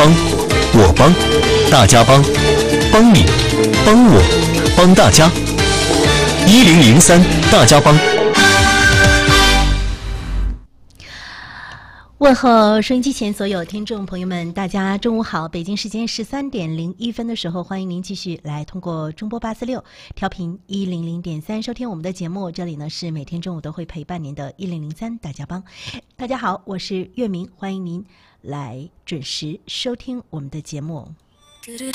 帮，我帮，大家帮，帮你，帮我，帮大家。1003大家帮。 问候收音机前所有听众朋友们，大家中午好！北京时间13点01分的时候，欢迎您继续来通过中波846调频100.3收听我们的节目。这里呢是每天中午都会陪伴您的1003大家帮。大家好，我是月明，欢迎您来准时收听我们的节目。